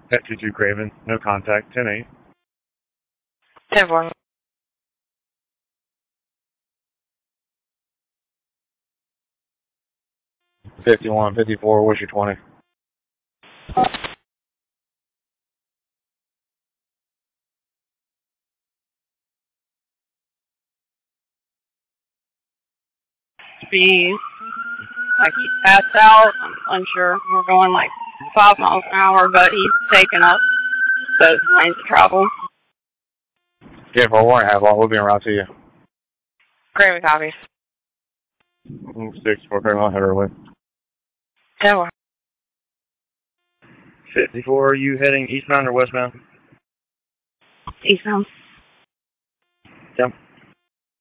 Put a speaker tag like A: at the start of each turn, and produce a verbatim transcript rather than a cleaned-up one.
A: Pet two two Craven, no contact, ten eight.
B: ten one.
A: fifty-one fifty-four, what's your twenty?
B: Speed. Like he's passed out. I'm unsure. We're going like five miles an hour, but he's taking up both lanes of travel.
A: Yeah, for a warrant, have all. We'll be around to you.
B: Great, copies.
A: six four, Craven, I'll head our way.
B: ten one.
A: fifty-four, are you heading eastbound or westbound?
B: Eastbound.
A: Yep.